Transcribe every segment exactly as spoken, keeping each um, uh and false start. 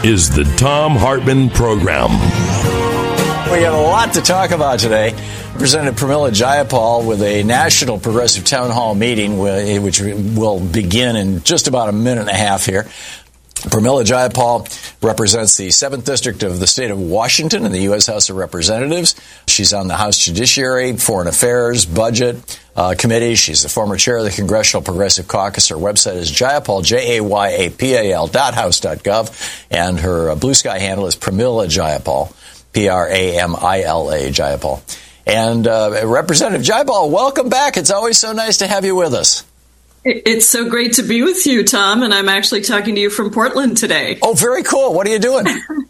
is the Thom Hartmann Program. We have a lot to talk about today. Representative Pramila Jayapal with a national progressive town hall meeting, which will begin in just about a minute and a half here. Pramila Jayapal represents the seventh District of the state of Washington in the U S House of Representatives. She's on the House Judiciary, Foreign Affairs, Budget uh, Committee. She's the former chair of the Congressional Progressive Caucus. Her website is Jayapal, J A Y A P A L dot house dot gov, and her uh, Blue Sky handle is Pramila Jayapal, P R A M I L A, Jayapal. And uh, Representative Jayapal, welcome back. It's always so nice to have you with us. It's so great to be with you, Tom, and I'm actually talking to you from Portland today. Oh, very cool. What are you doing?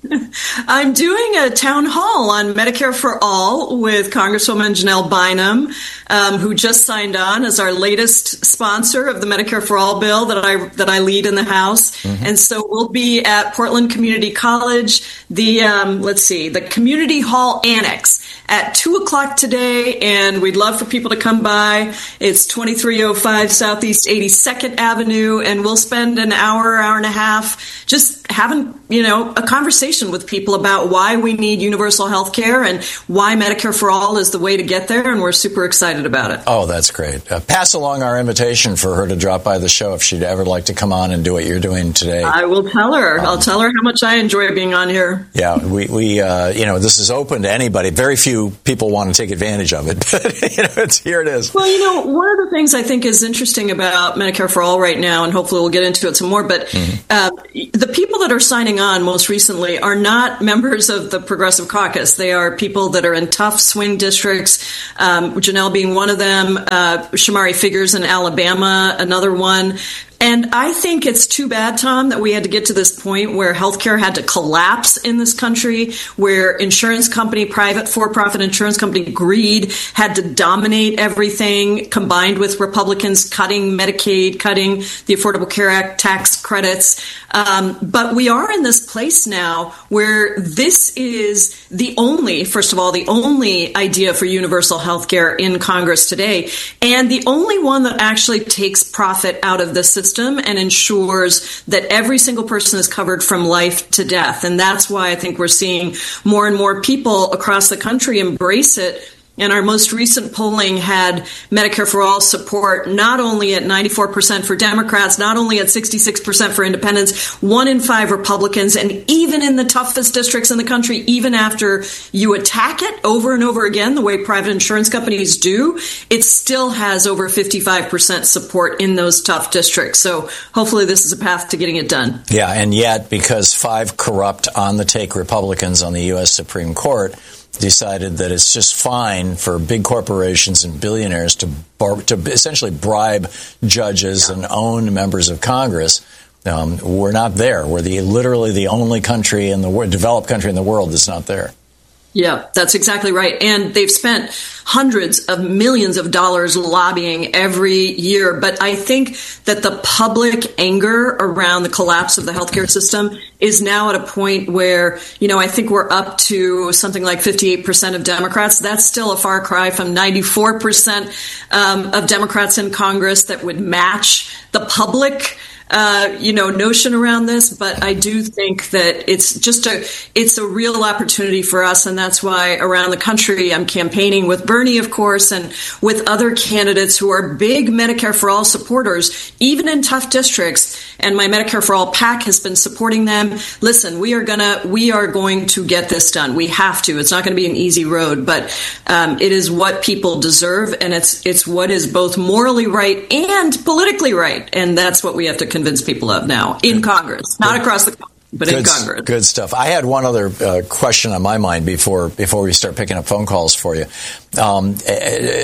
I'm doing a town hall on Medicare for All with Congresswoman Janelle Bynum, um, who just signed on as our latest sponsor of the Medicare for All bill that I that I lead in the House. Mm-hmm. And so we'll be at Portland Community College, the um, let's see, the Community Hall Annex at two o'clock today, and we'd love for people to come by. It's twenty-three oh five Southeast eighty-second Avenue, and we'll spend an hour, hour and a half just having, you know, a conversation with people about why we need universal health care and why Medicare for All is the way to get there, and we're super excited about it. Oh, that's great. Uh, pass along our invitation for her to drop by the show if she'd ever like to come on and do what you're doing today. I will tell her. Um, I'll tell her how much I enjoy being on here. Yeah, we, we uh, you know, this is open to anybody. Very few people want to take advantage of it, but, you know, it's, here it is. Well, you know, one of the things I think is interesting about Medicare for All right now, and hopefully we'll get into it some more, but mm-hmm. uh, the people that are signing on most recently are not members of the Progressive Caucus. They are people that are in tough swing districts, um, Janelle being one of them, uh, Shamari Figures in Alabama, another one. And I think it's too bad, Tom, that we had to get to this point where healthcare had to collapse in this country, where insurance company, private for-profit insurance company greed had to dominate everything, combined with Republicans cutting Medicaid, cutting the Affordable Care Act tax credits. Um, but we are in this place now where this is the only, first of all, the only idea for universal healthcare in Congress today, and the only one that actually takes profit out of the system and ensures that every single person is covered from life to death. And that's why I think we're seeing more and more people across the country embrace it. And our most recent polling had Medicare for All support not only at ninety-four percent for Democrats, not only at sixty-six percent for independents, one in five Republicans, and even in the toughest districts in the country, even after you attack it over and over again, the way private insurance companies do, it still has over fifty-five percent support in those tough districts. So hopefully this is a path to getting it done. Yeah, and yet, because five corrupt on-the-take Republicans on the U S Supreme Court decided that it's just fine for big corporations and billionaires to bar- to essentially bribe judges and own members of Congress. Um, we're not there. We're the literally the only country in the world, developed country in the world that's not there. Yeah, that's exactly right. And they've spent hundreds of millions of dollars lobbying every year. But I think that the public anger around the collapse of the healthcare system is now at a point where, you know, I think we're up to something like fifty-eight percent of Democrats. That's still a far cry from ninety-four percent um, of Democrats in Congress that would match the public Uh, you know, notion around this, but I do think that it's just a, it's a real opportunity for us, and that's why around the country I'm campaigning with Bernie, of course, and with other candidates who are big Medicare for All supporters, even in tough districts, and my Medicare for All PAC has been supporting them. Listen, we are gonna, we are going to get this done. We have to. It's not going to be an easy road, but um, it is what people deserve, and it's it's what is both morally right and politically right, and that's what we have to convince people of now in Congress, not across the country, but good, in Congress. Good stuff. I had one other uh, question on my mind before before we start picking up phone calls for you. Um, uh,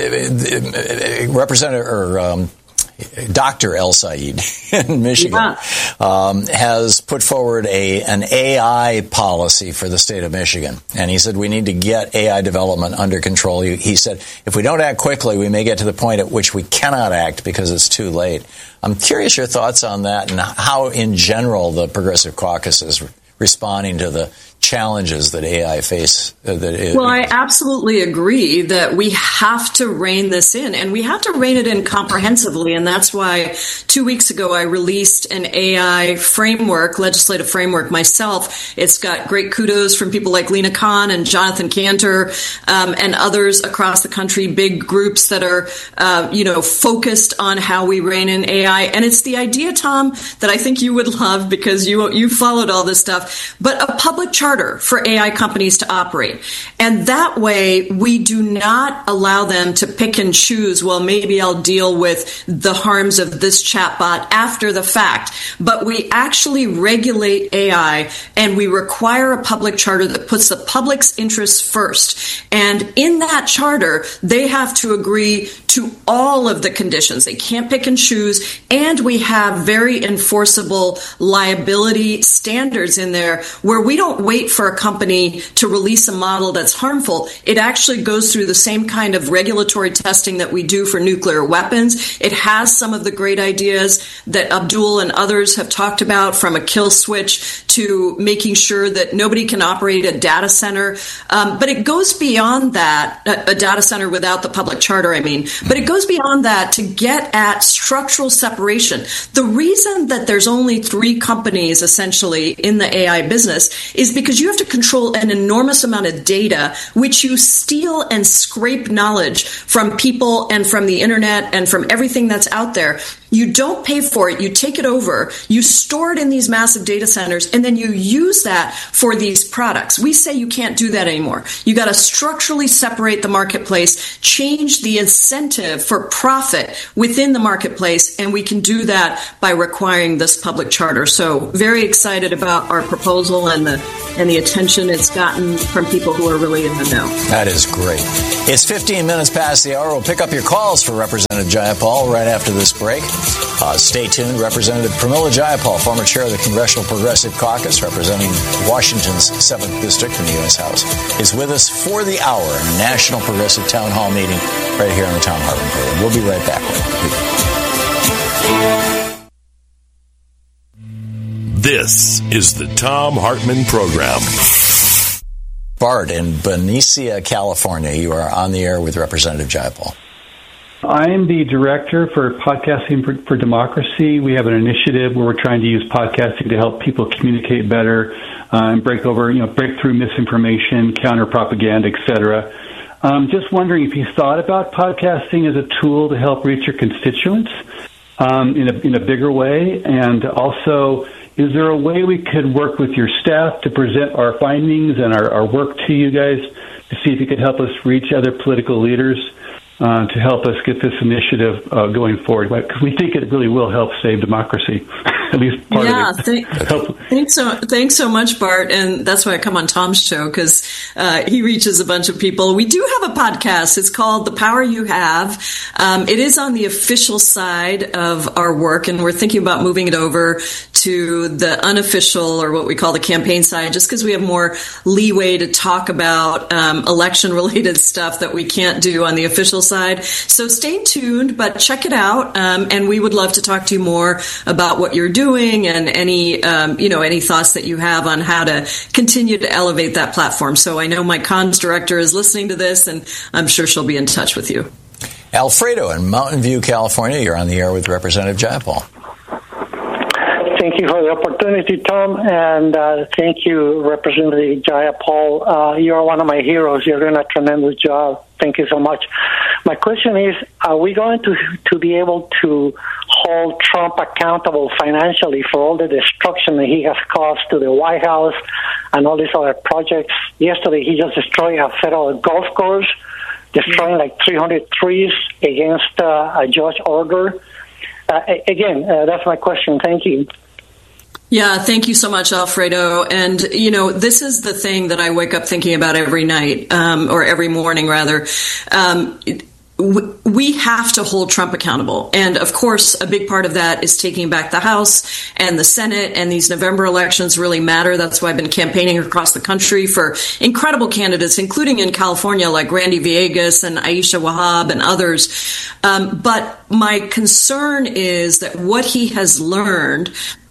uh, Representative or um, Doctor El Said in Michigan yeah. um, has put forward a an A I policy for the state of Michigan. And he said we need to get A I development under control. He, he said if we don't act quickly, we may get to the point at which we cannot act because it's too late. I'm curious your thoughts on that and how, in general, the Progressive Caucus is responding to the challenges that A I face. Uh, that it, well, I absolutely agree that we have to rein this in, and we have to rein it in comprehensively. And that's why two weeks ago I released an A I framework, legislative framework myself. It's got great kudos from people like Lena Khan and Jonathan Cantor um, and others across the country, big groups that are, uh, you know, focused on how we rein in A I. And it's the idea, Tom, that I think you would love because you you followed all this stuff, but a public charter for A I companies to operate. And that way, we do not allow them to pick and choose, well, maybe I'll deal with the harms of this chatbot after the fact. But we actually regulate A I, and we require a public charter that puts the public's interests first. And in that charter, they have to agree to all of the conditions. They can't pick and choose. And we have very enforceable liability standards in there where we don't wait for a company to release a model that's harmful. It actually goes through the same kind of regulatory testing that we do for nuclear weapons. It has some of the great ideas that Abdul and others have talked about, from a kill switch to making sure that nobody can operate a data center. Um, but it goes beyond that, a, a data center without the public charter, I mean. But it goes beyond that to get at structural separation. The reason that there's only three companies essentially in the A I business is because you have to control an enormous amount of data, which you steal and scrape knowledge from people and from the internet and from everything that's out there. You don't pay for it. You take it over. You store it in these massive data centers, and then you use that for these products. We say you can't do that anymore. You got to structurally separate the marketplace, change the incentive for profit within the marketplace, and we can do that by requiring this public charter. So very excited about our proposal and the and the attention it's gotten from people who are really in the know. That is great. It's fifteen minutes past the hour. We'll pick up your calls for Representative Jayapal right after this break. Uh, stay tuned. Representative Pramila Jayapal, former chair of the Congressional Progressive Caucus, representing Washington's seventh District in the U S House, is with us for the hour in a National Progressive Town Hall meeting right here on the Tom Hartman Program. We'll be right back. This is the Tom Hartman Program. Bart in Benicia, California, you are on the air with Representative Jayapal. I'm the director for Podcasting for, for Democracy. We have an initiative where we're trying to use podcasting to help people communicate better uh, and break over, you know, break through misinformation, counter propaganda, et cetera. Um, just wondering if you thought about podcasting as a tool to help reach your constituents um, in a in a bigger way, and also, is there a way we could work with your staff to present our findings and our, our work to you guys to see if you could help us reach other political leaders uh, to help us get this initiative uh, going forward? Because we think it really will help save democracy, at least part yeah, of it. Th- thanks so thanks so much, Bart. And that's why I come on Tom's show, because uh, he reaches a bunch of people. We do have a podcast. It's called The Power You Have. Um, it is on the official side of our work, and we're thinking about moving it over to the unofficial, or what we call the campaign side, just because we have more leeway to talk about um, election-related stuff that we can't do on the official side. So stay tuned, but check it out, um, and we would love to talk to you more about what you're doing and any, um, you know, any thoughts that you have on how to continue to elevate that platform. So I know my comms director is listening to this, and I'm sure she'll be in touch with you. Alfredo in Mountain View, California, you're on the air with Representative Jayapal. Thank you for the opportunity, Tom, and uh, thank you, Representative Jayapal. Uh, you're one of my heroes. You're doing a tremendous job. Thank you so much. My question is, are we going to to be able to hold Trump accountable financially for all the destruction that he has caused to the White House and all these other projects? Yesterday, he just destroyed a federal golf course, destroying like three hundred trees against uh, a judge order. Uh, again, uh, that's my question. Thank you. Yeah, thank you so much, Alfredo. And, you know, this is the thing that I wake up thinking about every night, um, or every morning, rather. Um, we have to hold Trump accountable. And, of course, a big part of that is taking back the House and the Senate, and these November elections really matter. That's why I've been campaigning across the country for incredible candidates, including in California, like Randy Villegas and Aisha Wahab and others. Um, but my concern is that what he has learned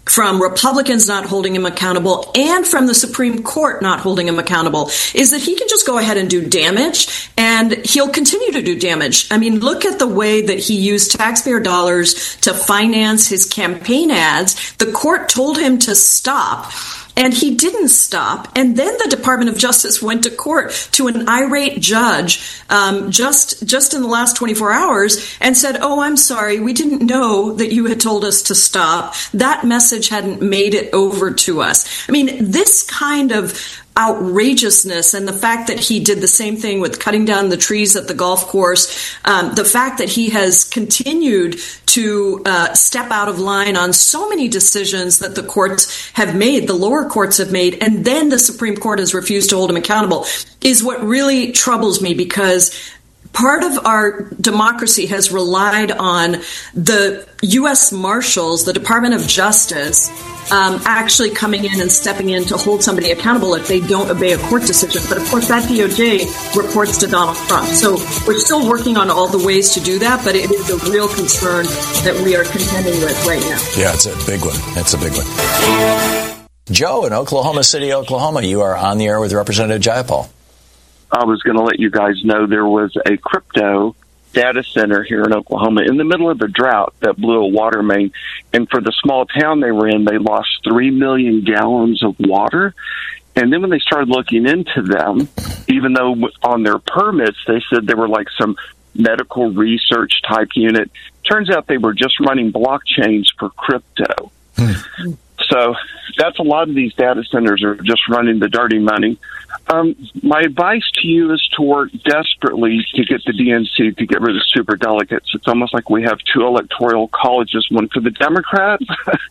from Republicans not holding him accountable and from the Supreme Court not holding him accountable is that he can just go ahead and do damage, and he'll continue to do damage. I mean, look at the way that he used taxpayer dollars to finance his campaign ads. The court told him to stop, and he didn't stop. And then the Department of Justice went to court to an irate judge um, just just in the last twenty-four hours and said, oh, I'm sorry, we didn't know that you had told us to stop. That message hadn't made it over to us. I mean, this kind of outrageousness, and the fact that he did the same thing with cutting down the trees at the golf course, um, the fact that he has continued to uh, step out of line on so many decisions that the courts have made, the lower courts have made, and then the Supreme Court has refused to hold him accountable, is what really troubles me, because part of our democracy has relied on the U S Marshals, the Department of Justice, um, actually coming in and stepping in to hold somebody accountable if they don't obey a court decision. But of course, that D O J reports to Donald Trump. So we're still working on all the ways to do that, but it is a real concern that we are contending with right now. Yeah, it's a big one. It's a big one. Joe in Oklahoma City, Oklahoma, you are on the air with Representative Jayapal. I was going to let you guys know there was a crypto data center here in Oklahoma in the middle of a drought that blew a water main. And for the small town they were in, they lost three million gallons of water. And then when they started looking into them, even though on their permits they said they were like some medical research type unit, turns out they were just running blockchains for crypto. Hmm. So that's a lot of these data centers are just running the dirty money. Um, my advice to you is to work desperately to get the D N C to get rid of super delegates. It's almost like we have two electoral colleges, one for the Democrats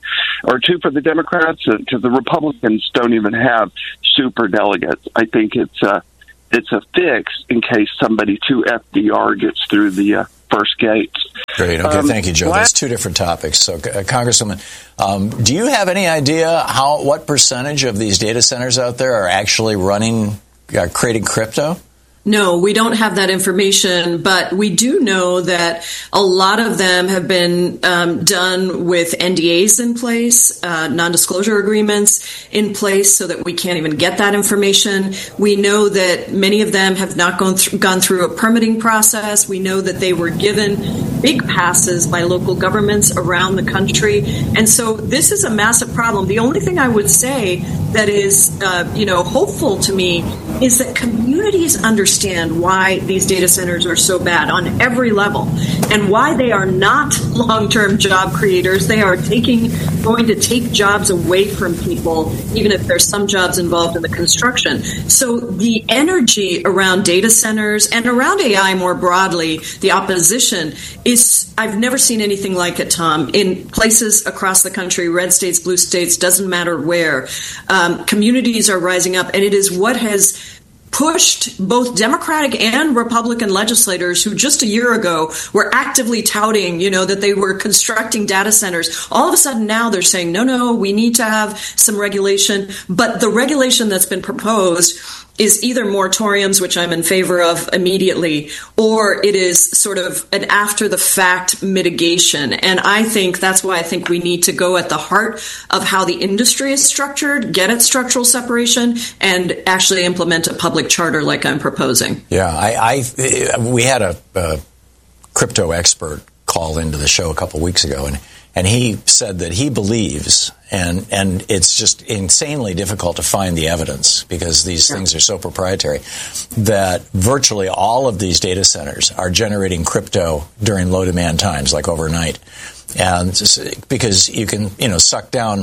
or two for the Democrats, because the Republicans don't even have super delegates. I think it's a, it's a fix in case somebody too F D R gets through the uh, first gates. Great. Okay, um, thank you, Joe. That's two different topics. So, uh, Congresswoman, um, do you have any idea how what percentage of these data centers out there are actually running, uh, creating crypto? No, we don't have that information, but we do know that a lot of them have been um, done with N D As in place, uh, non-disclosure agreements in place, so that we can't even get that information. We know that many of them have not gone, th- gone through a permitting process. We know that they were given big passes by local governments around the country. And so this is a massive problem. The only thing I would say that is, uh, you know, hopeful to me is that communities understand why these data centers are so bad on every level and why they are not long-term job creators. They are taking, going to take jobs away from people, even if there's some jobs involved in the construction. So the energy around data centers and around A I more broadly, the opposition is, I've never seen anything like it, Tom, in places across the country, red states, blue states, doesn't matter where. Um, communities are rising up, and it is what has pushed both Democratic and Republican legislators who just a year ago were actively touting, you know, that they were constructing data centers. All of a sudden now they're saying, no, no, we need to have some regulation. But the regulation that's been proposed is either moratoriums, which I'm in favor of immediately, or it is sort of an after-the-fact mitigation. And I think that's why I think we need to go at the heart of how the industry is structured, get its structural separation, and actually implement a public charter like I'm proposing. Yeah, I, I we had a, a crypto expert call into the show a couple weeks ago, and and he said that he believes, and and it's just insanely difficult to find the evidence because these yeah. things are so proprietary, that virtually all of these data centers are generating crypto during low demand times, like overnight. And because you can, you know, suck down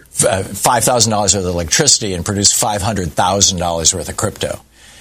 five thousand dollars worth of electricity and produce five hundred thousand dollars worth of crypto.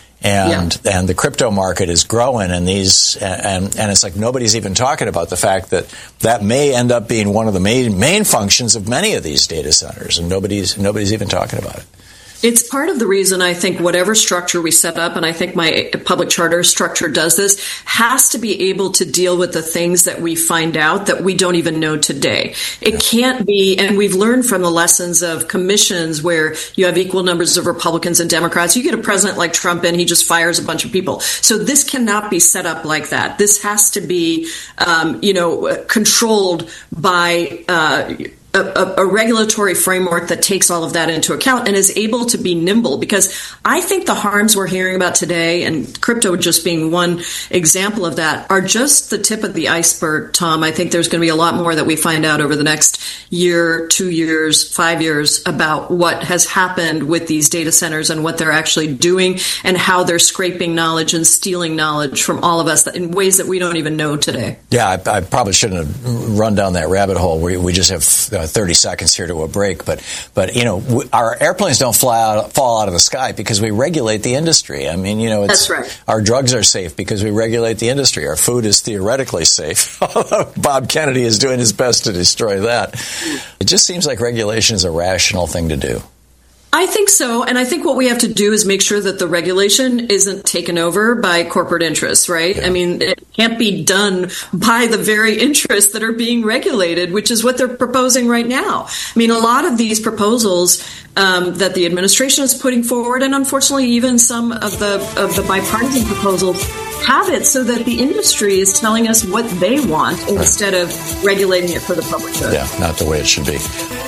And yeah. and the crypto market is growing, and these and and it's like nobody's even talking about the fact that that may end up being one of the main main functions of many of these data centers, and nobody's nobody's even talking about it. It's part of the reason I think whatever structure we set up, and I think my public charter structure does this, has to be able to deal with the things that we find out that we don't even know today. It can't be, and we've learned from the lessons of commissions where you have equal numbers of Republicans and Democrats. You get a president like Trump and he just fires a bunch of people. So this cannot be set up like that. This has to be, um, you know, controlled by uh a, a regulatory framework that takes all of that into account and is able to be nimble. Because I think the harms we're hearing about today, and crypto just being one example of that, are just the tip of the iceberg, Tom. I think there's going to be a lot more that we find out over the next year, two years, five years about what has happened with these data centers and what they're actually doing and how they're scraping knowledge and stealing knowledge from all of us that, in ways that we don't even know today. Yeah, I, I probably shouldn't have run down that rabbit hole. We, we just have uh, thirty seconds here to a break. But, but you know, w- our airplanes don't fly out, fall out of the sky because we regulate the industry. I mean, you know, it's, That's right. Our drugs are safe because we regulate the industry. Our food is theoretically safe. Bob Kennedy is doing his best to destroy that. It just seems like regulation is a rational thing to do. I think so. And I think what we have to do is make sure that the regulation isn't taken over by corporate interests, right? Yeah. I mean, it can't be done by the very interests that are being regulated, which is what they're proposing right now. I mean, a lot of these proposals um, that the administration is putting forward, and unfortunately even some of the of the bipartisan proposals, have it so that the industry is telling us what they want right. instead of regulating it for the public good. Yeah, not the way it should be.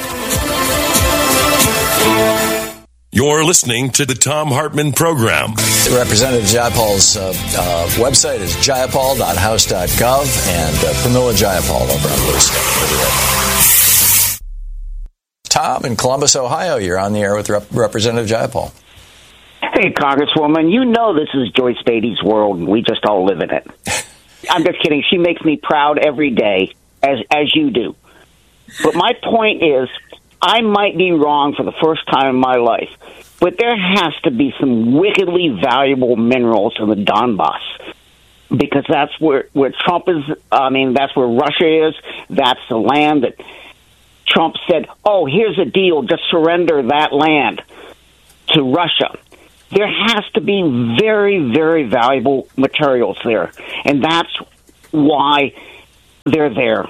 You're listening to the Thom Hartmann Program. Representative Jayapal's uh, uh, website is jayapal dot house dot gov and uh, Pramila Jayapal over on Bluesky. Tom in Columbus, Ohio, you're on the air with Rep- Representative Jayapal. Hey, Congresswoman, you know this is Joyce Beatty's world, and we just all live in it. I'm just kidding. She makes me proud every day, as as you do. But my point is, I might be wrong for the first time in my life, but there has to be some wickedly valuable minerals in the Donbass, because that's where, where Trump is. I mean, that's where Russia is. That's the land that Trump said, oh, here's a deal, just surrender that land to Russia. There has to be very, very valuable materials there, and that's why they're there.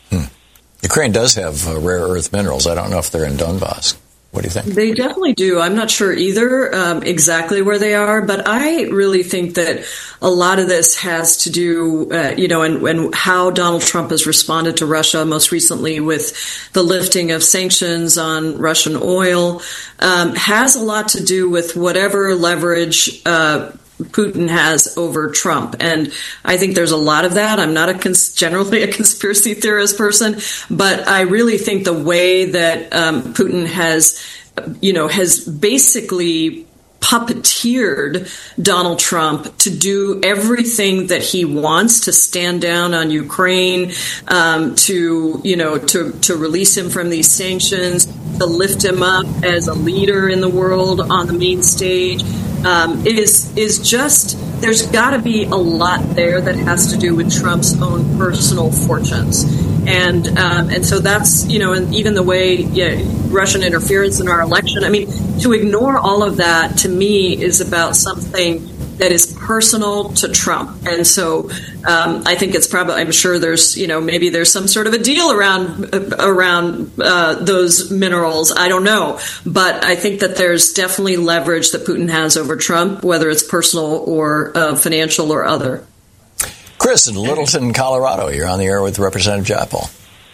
Ukraine does have uh, rare earth minerals. I don't know if they're in Donbass. What do you think? They definitely do. I'm not sure either um, exactly where they are, but I really think that a lot of this has to do, uh, you know, and, and how Donald Trump has responded to Russia, most recently with the lifting of sanctions on Russian oil, um, has a lot to do with whatever leverage uh Putin has over Trump. And I think there's a lot of that. I'm not a cons- generally a conspiracy theorist person, but I really think the way that um, Putin has, you know, has basically puppeteered Donald Trump to do everything that he wants, to stand down on Ukraine, um, to, you know, to, to release him from these sanctions, to lift him up as a leader in the world on the main stage. Um, it is is just, there's got to be a lot there that has to do with Trump's own personal fortunes. And um, and so that's, you know, and even the way yeah, Russian interference in our election, I mean, to ignore all of that, to me, is about something that is personal to Trump. And so um, I think it's probably, I'm sure there's, you know, maybe there's some sort of a deal around uh, around uh, those minerals. I don't know. But I think that there's definitely leverage that Putin has over Trump, whether it's personal or uh, financial or other. Chris in Littleton, Colorado, you're on the air with Representative Jayapal.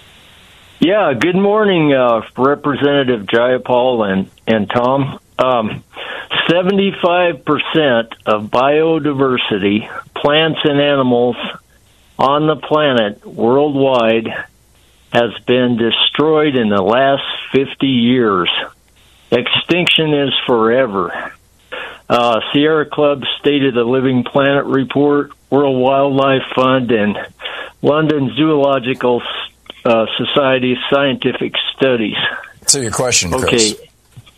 Yeah, good morning, uh, Representative Jayapal and, and Tom. Um, seventy-five percent of biodiversity, plants and animals on the planet worldwide, has been destroyed in the last fifty years. Extinction is forever. Uh, Sierra Club's State of the Living Planet report, World Wildlife Fund, and London Zoological uh, Society's scientific studies. So your question, Chris. Okay.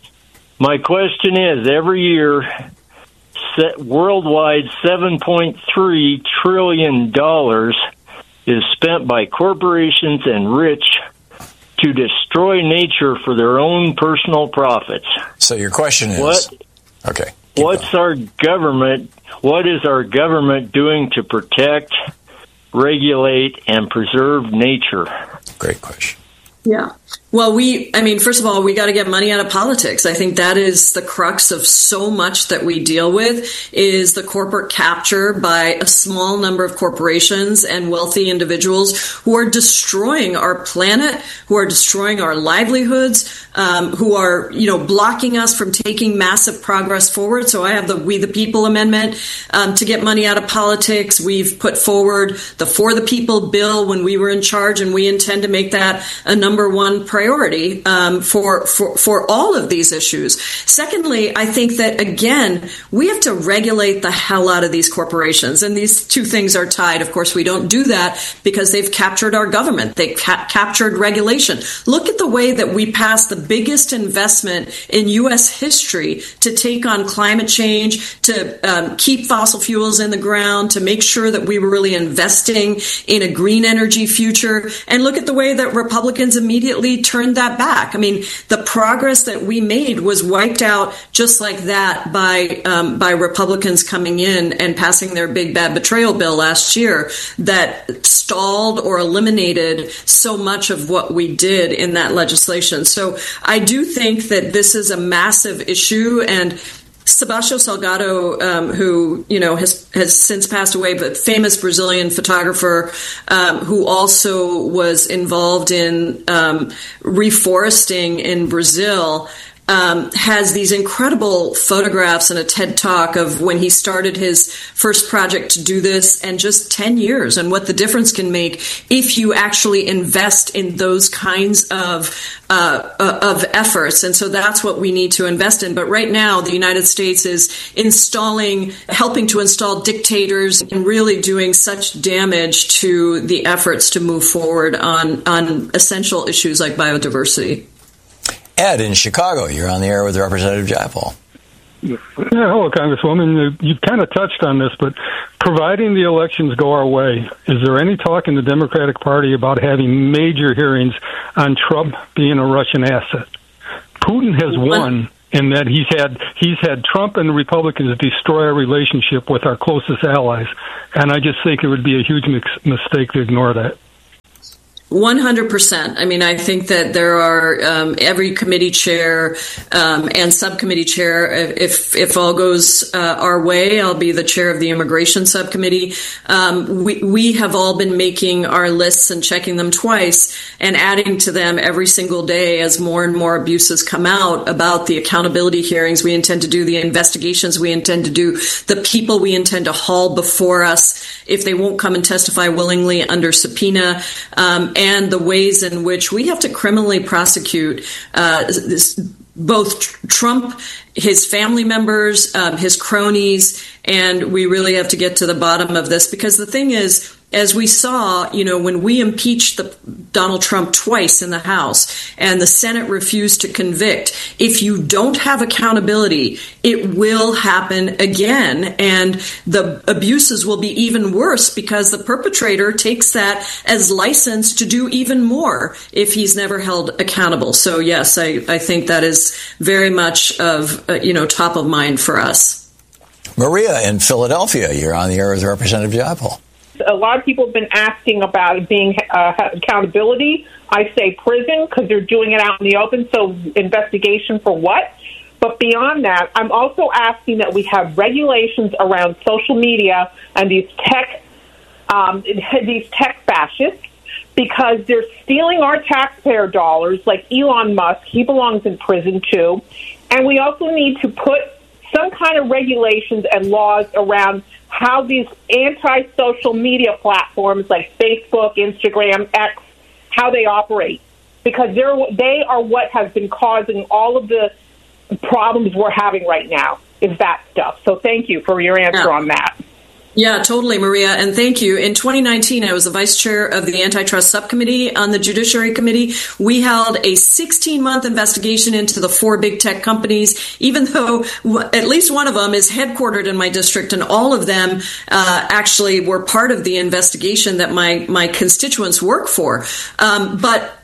My question is, every year, set, worldwide seven point three trillion dollars is spent by corporations and rich to destroy nature for their own personal profits. So your question is... What, okay. What's going. our government, what is our government doing to protect, regulate, and preserve nature? Great question. Yeah. Well, we, I mean, first of all, we got to get money out of politics. I think that is the crux of so much that we deal with is the corporate capture by a small number of corporations and wealthy individuals who are destroying our planet, who are destroying our livelihoods, um, who are, you know, blocking us from taking massive progress forward. So I have the We the People amendment um, to get money out of politics. We've put forward the For the People bill when we were in charge, and we intend to make that a number one priority. Priority um, for, for for all of these issues. Secondly, I think that, again, we have to regulate the hell out of these corporations. And these two things are tied. Of course, we don't do that because they've captured our government. They've ca- captured regulation. Look at the way that we passed the biggest investment in U S history to take on climate change, to um, keep fossil fuels in the ground, to make sure that we were really investing in a green energy future. And look at the way that Republicans immediately turned that back. I mean, the progress that we made was wiped out just like that by um, by Republicans coming in and passing their big bad betrayal bill last year that stalled or eliminated so much of what we did in that legislation. So I do think that this is a massive issue, and Sebastião Salgado, um, who, you know, has, has since passed away, but famous Brazilian photographer, um, who also was involved in um, reforesting in Brazil, um, has these incredible photographs and a TED Talk of when he started his first project to do this, and just ten years, and what the difference can make if you actually invest in those kinds of uh, of efforts. And so that's what we need to invest in. But right now, the United States is installing, helping to install dictators and really doing such damage to the efforts to move forward on, on essential issues like biodiversity. Ed, in Chicago, you're on the air with Representative Jayapal. Yeah, hello, Congresswoman. You kind of touched on this, but providing the elections go our way, is there any talk in the Democratic Party about having major hearings on Trump being a Russian asset? Putin has won in that he's had he's had Trump and the Republicans destroy our relationship with our closest allies, and I just think it would be a huge mix, mistake to ignore that. one hundred percent. I mean, I think that there are um, every committee chair um, and subcommittee chair. If if all goes uh, our way, I'll be the chair of the immigration subcommittee. Um, we we have all been making our lists and checking them twice and adding to them every single day as more and more abuses come out about the accountability hearings we intend to do, the investigations we intend to do, the people we intend to haul before us if they won't come and testify willingly under subpoena. Um, and the ways in which we have to criminally prosecute uh, this, both Trump, his family members, um, his cronies, and we really have to get to the bottom of this. Because the thing is, as we saw, you know, when we impeached the, Donald Trump twice in the House and the Senate refused to convict, if you don't have accountability, it will happen again. And the abuses will be even worse because the perpetrator takes that as license to do even more if he's never held accountable. So, yes, I, I think that is very much of, uh, you know, top of mind for us. Maria in Philadelphia, you're on the air with Representative Jayapal. A lot of people have been asking about it being uh, accountability. I say prison because they're doing it out in the open. So investigation for what? But beyond that, I'm also asking that we have regulations around social media and these tech, um, these tech fascists, because they're stealing our taxpayer dollars. Like Elon Musk, he belongs in prison too. And we also need to put some kind of regulations and laws around how these anti-social media platforms like Facebook, Instagram, X, how they operate. Because they're, they are what has been causing all of the problems we're having right now, is that stuff. So thank you for your answer yeah. on that. Yeah, totally, Maria, and thank you. In twenty nineteen, I was the vice chair of the Antitrust Subcommittee on the Judiciary Committee. We held a sixteen-month investigation into the four big tech companies, even though at least one of them is headquartered in my district, and all of them uh, actually were part of the investigation that my, my constituents work for. Um, but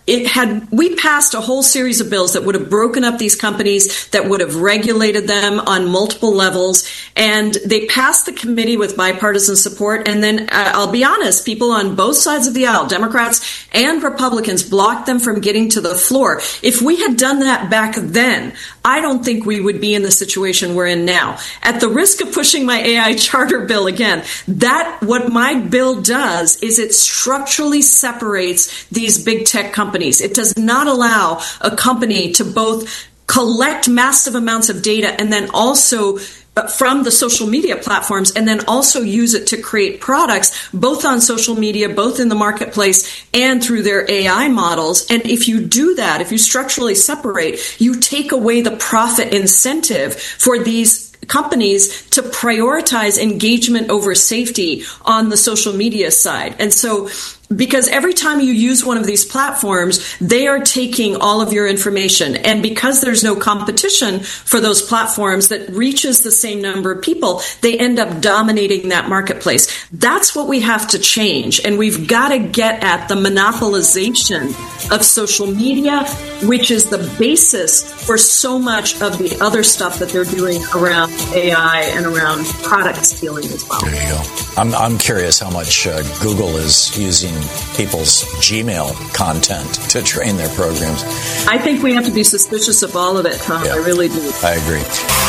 it had we passed a whole series of bills that would have broken up these companies, that would have regulated them on multiple levels, and they passed the committee with bipartisan support. And then uh, I'll be honest, people on both sides of the aisle, Democrats and Republicans, blocked them from getting to the floor. If we had done that back then, I don't think we would be in the situation we're in now. At the risk of pushing my A I charter bill again, that what my bill does is it structurally separates these big tech companies. It does not allow a company to both collect massive amounts of data and then also from the social media platforms, and then also use it to create products, both on social media, both in the marketplace, and through their A I models. And if you do that, if you structurally separate, you take away the profit incentive for these companies to prioritize engagement over safety on the social media side. And so, because every time you use one of these platforms, they are taking all of your information. And because there's no competition for those platforms that reaches the same number of people, they end up dominating that marketplace. That's what we have to change. And we've got to get at the monopolization of social media, which is the basis for so much of the other stuff that they're doing around A I and around product stealing as well. There you go. I'm, I'm curious how much uh, Google is using people's Gmail content to train their programs. I think we have to be suspicious of all of it, Tom. Yeah, I really do. I agree.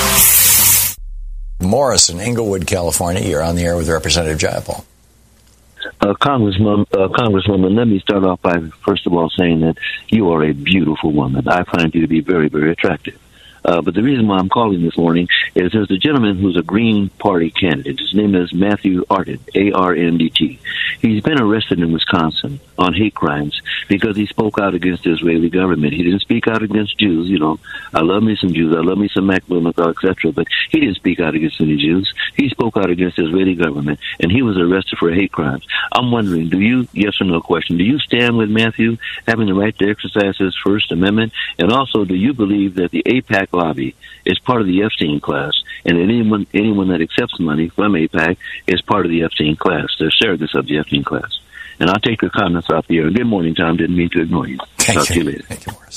Morris in Inglewood, California, you're on the air with Representative Jayapal. Uh, Congressman, uh, Congresswoman, let me start off by first of all saying that you are a beautiful woman. I find you to be very, very attractive. Uh, but the reason why I'm calling this morning is there's a gentleman who's a Green Party candidate. His name is Matthew Arndt, A R N D T. He's been arrested in Wisconsin on hate crimes because he spoke out against the Israeli government. He didn't speak out against Jews. You know, I love me some Jews. I love me some Mac Blumenthal, et cetera. But he didn't speak out against any Jews. He spoke out against the Israeli government, and he was arrested for hate crimes. I'm wondering, do you, yes or no question, do you stand with Matthew having the right to exercise his First Amendment? And also, do you believe that the AIPAC lobby is part of the Epstein class, and anyone anyone that accepts money from AIPAC is part of the Epstein class? They're surrogates of the Epstein class. And I'll take your comments off the air. Good morning, Tom. Didn't mean to ignore you. Thank Talk you. to you later. Thank you, Morris.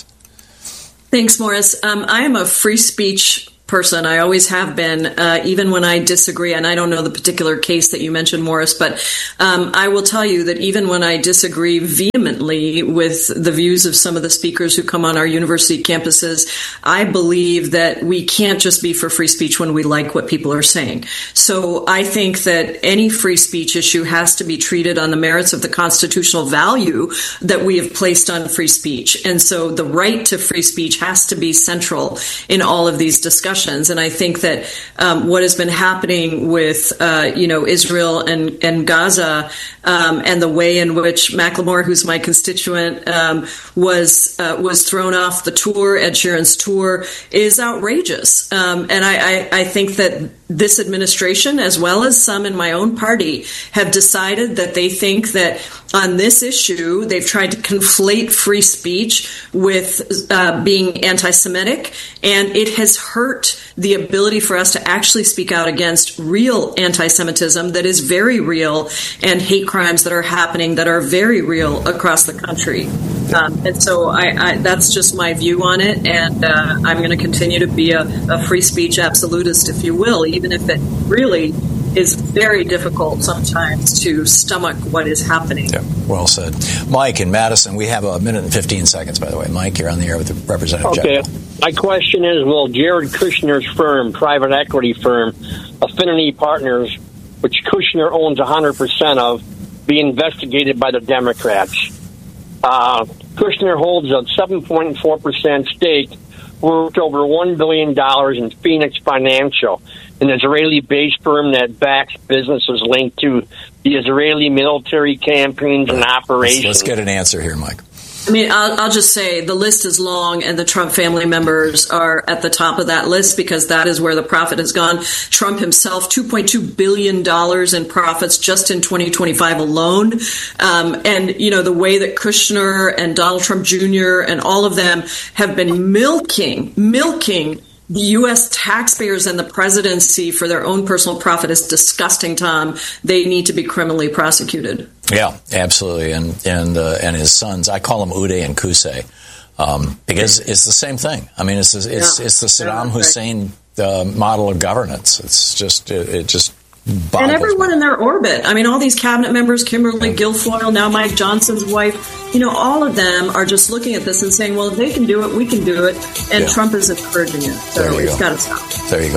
Thanks, Morris. Um, I am a free speech person. I always have been, uh, even when I disagree. And I don't know the particular case that you mentioned, Morris, but um, I will tell you that even when I disagree vehemently with the views of some of the speakers who come on our university campuses, I believe that we can't just be for free speech when we like what people are saying. So I think that any free speech issue has to be treated on the merits of the constitutional value that we have placed on free speech. And so the right to free speech has to be central in all of these discussions. And I think that um, what has been happening with, uh, you know, Israel and, and Gaza um, and the way in which Macklemore, who's my constituent, um, was uh, was thrown off the tour, Ed Sheeran's tour, is outrageous. Um, and I, I, I think that this administration, as well as some in my own party, have decided that they think that on this issue, they've tried to conflate free speech with uh, being anti-Semitic, and it has hurt the ability for us to actually speak out against real anti-Semitism that is very real, and hate crimes that are happening that are very real across the country. Um, and so I, I, that's just my view on it, and uh, I'm going to continue to be a, a free speech absolutist, if you will, even if it really is very difficult sometimes to stomach what is happening. Yeah, well said. Mike in Madison, we have a minute and fifteen seconds, by the way. Mike, you're on the air with the Representative Okay. Jayapal. My question is, will Jared Kushner's firm, private equity firm, Affinity Partners, which Kushner owns one hundred percent of, be investigated by the Democrats? Uh, Kushner holds a seven point four percent stake worth over one billion dollars in Phoenix Financial, an Israeli-based firm that backs businesses linked to the Israeli military campaigns and operations. Let's, let's get an answer here, Mike. I mean, I'll, I'll just say the list is long, and the Trump family members are at the top of that list because that is where the profit has gone. Trump himself, two point two billion dollars in profits just in twenty twenty-five alone. Um, and, you know, the way that Kushner and Donald Trump Junior and all of them have been milking, milking the U S taxpayers and the presidency for their own personal profit is disgusting, Tom. They need to be criminally prosecuted. Yeah, absolutely. And and uh, and his sons, I call them Uday and Qusay, um, because it's the same thing. I mean, it's it's yeah. it's the Saddam Hussein uh, model of governance. It's just it, it just. And everyone in their orbit. I mean, all these cabinet members, Kimberly Guilfoyle, now Mike Johnson's wife, you know, all of them are just looking at this and saying, well, if they can do it, we can do it. And yeah. Trump is encouraging it. So it's got to stop. There you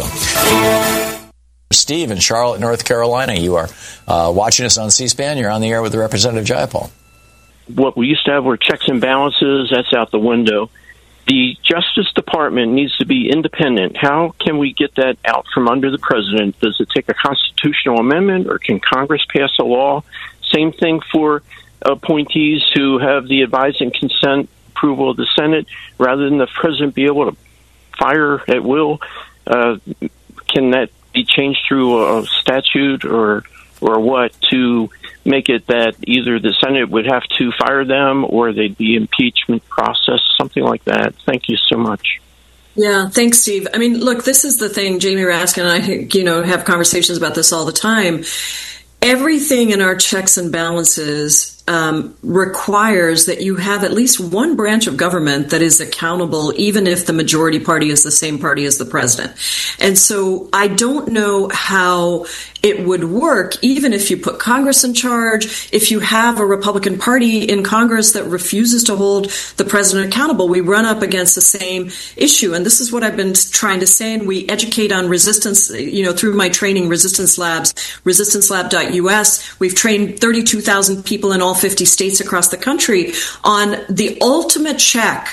go. Steve in Charlotte, North Carolina, you are uh, watching us on C-SPAN. You're on the air with the Representative Jayapal. What we used to have were checks and balances. That's out the window. The Justice Department needs to be independent. How can we get that out from under the president? Does it take a constitutional amendment, or can Congress pass a law? Same thing for appointees who have the advice and consent approval of the Senate, rather than the president be able to fire at will. Uh, can that be changed through a statute or or what to make it that either the Senate would have to fire them or they'd be impeachment process, something like that? Thank you so much. Yeah, thanks, Steve. I mean, look, this is the thing. Jamie Raskin and I, you know, have conversations about this all the time. Everything in our checks and balances um, requires that you have at least one branch of government that is accountable, even if the majority party is the same party as the president. And so I don't know how it would work, even if you put Congress in charge. If you have a Republican Party in Congress that refuses to hold the president accountable, we run up against the same issue. And this is what I've been trying to say. And we educate on resistance, you know, through my training, Resistance Labs, resistance lab dot U S. We've trained thirty-two thousand people in all fifty states across the country on the ultimate check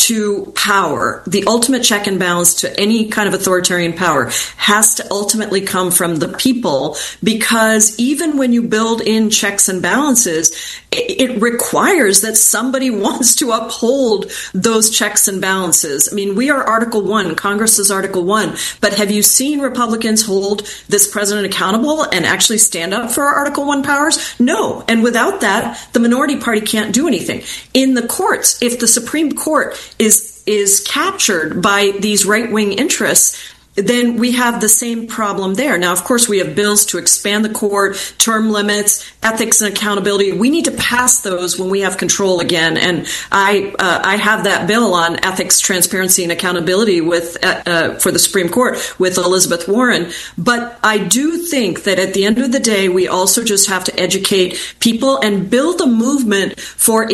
to power. The ultimate check and balance to any kind of authoritarian power has to ultimately come from the people, because even when you build in checks and balances, it requires that somebody wants to uphold those checks and balances. I mean, we are Article One, Congress is Article One, but have you seen Republicans hold this president accountable and actually stand up for our Article One powers? No. And without that, the minority party can't do anything. In the courts, if the Supreme Court is is captured by these right-wing interests, then we have the same problem there. Now, of course, we have bills to expand the court, term limits, ethics and accountability. We need to pass those when we have control again. And I uh, I have that bill on ethics, transparency, and accountability with uh, uh, for the Supreme Court with Elizabeth Warren. But I do think that at the end of the day, we also just have to educate people and build a movement for